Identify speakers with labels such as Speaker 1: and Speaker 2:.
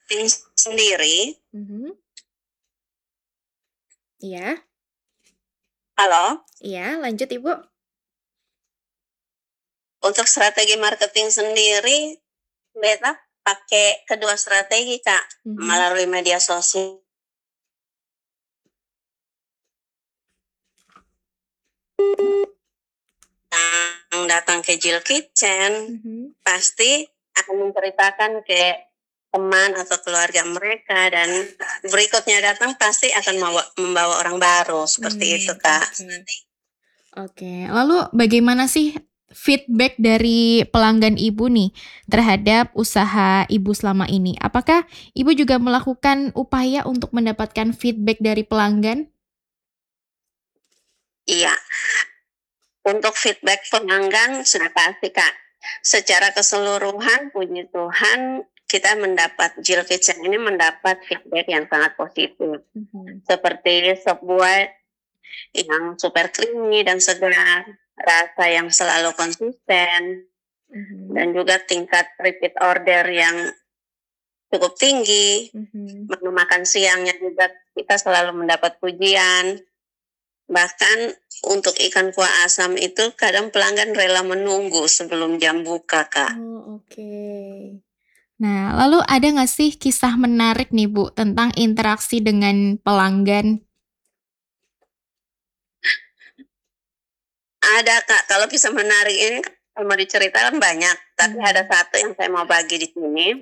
Speaker 1: marketing sendiri.
Speaker 2: Iya.
Speaker 1: Halo?
Speaker 2: Iya, lanjut Ibu.
Speaker 1: Untuk strategi marketing sendiri, beta pakai kedua strategi, Kak, melalui media sosial. Yang datang ke Jill Kitchen, pasti akan menceritakan ke teman atau keluarga mereka, dan berikutnya datang pasti akan membawa orang baru, seperti itu, Kak.
Speaker 2: Oke, lalu bagaimana sih feedback dari pelanggan Ibu nih terhadap usaha Ibu selama ini? Apakah Ibu juga melakukan upaya untuk mendapatkan feedback dari pelanggan?
Speaker 1: Iya. Untuk feedback pelanggan sudah pasti, Kak. Secara keseluruhan, puji Tuhan, kita mendapat Jill Kitchen ini mendapat feedback yang sangat positif. Seperti sebuah yang super creamy dan segar, rasa yang selalu konsisten, dan juga tingkat repeat order yang cukup tinggi. Menu makan siangnya juga kita selalu mendapat pujian. Bahkan untuk ikan kuah asam itu kadang pelanggan rela menunggu sebelum jam buka, Kak.
Speaker 2: Oh, oke. Nah, lalu ada nggak sih kisah menarik nih Bu tentang interaksi dengan pelanggan?
Speaker 1: Ada, Kak, kalau kisah menarik ini kalau mau diceritakan banyak, tapi ada satu yang saya mau bagi di sini.